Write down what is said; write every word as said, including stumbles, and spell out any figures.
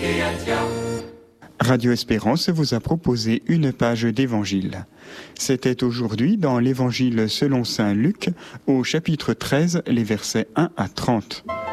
Radio Espérance vous a proposé une page d'évangile. C'était aujourd'hui dans l'évangile selon saint Luc, au chapitre treize, les versets un à trente.